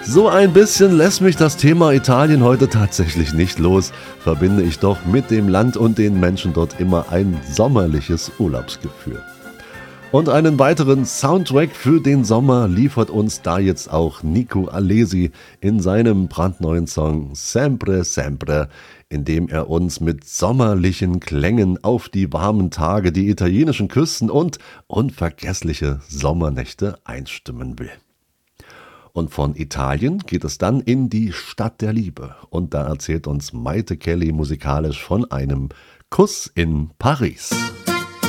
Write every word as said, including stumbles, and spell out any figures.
So ein bisschen lässt mich das Thema Italien heute tatsächlich nicht los, verbinde ich doch mit dem Land und den Menschen dort immer ein sommerliches Urlaubsgefühl. Und einen weiteren Soundtrack für den Sommer liefert uns da jetzt auch Nico Alesi in seinem brandneuen Song Sempre Sempre, in dem er uns mit sommerlichen Klängen auf die warmen Tage, die italienischen Küsten und unvergessliche Sommernächte einstimmen will. Und von Italien geht es dann in die Stadt der Liebe. Und da erzählt uns Maite Kelly musikalisch von einem Kuss in Paris.